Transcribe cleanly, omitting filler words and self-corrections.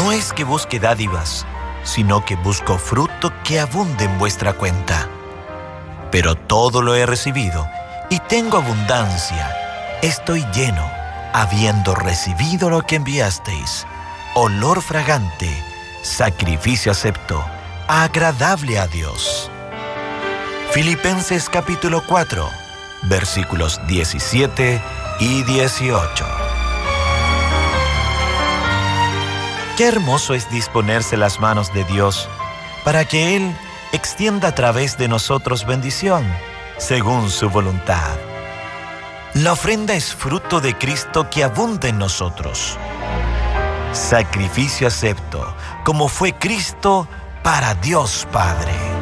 No es que busque dádivas, sino que busco fruto que abunde en vuestra cuenta. Pero todo lo he recibido y tengo abundancia. Estoy lleno, habiendo recibido lo que enviasteis, olor fragante, sacrificio acepto, agradable a Dios. Filipenses capítulo 4, versículos 17 y 18. Qué hermoso es disponerse las manos de Dios para que Él extienda a través de nosotros bendición, según su voluntad. La ofrenda es fruto de Cristo que abunda en nosotros. Sacrificio acepto, como fue Cristo para Dios Padre.